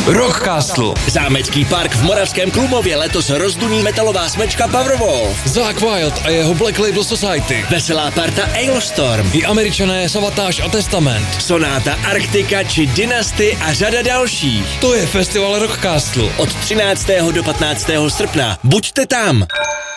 Rockcastle. Zámecký park v Moravském Krumlově letos rozduní metalová smečka Powerwolf. Zakk Wylde a jeho Black Label Society. Veselá parta Ailstorm. I Američané Savatage a Testament. Sonáta Arktika či Dynasty a řada dalších. To je festival Rockcastle. Od 13. do 15. srpna. Buďte tam!